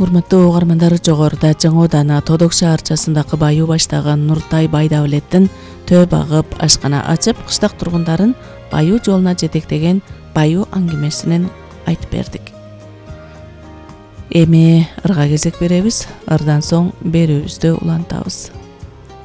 Урматтуу угармандар, жогоруда Жаңы Ооданы Тодок шаарчасындагы баю баштаган Нуртай Байдавлеттин төө багып ашкана ачып, кыштак тургундарын баю жолуна жетектеген баю аңгемесинен айтып бердик. Эми ырга кезек беребиз, ырдан соң берүүбүздү улантабыз.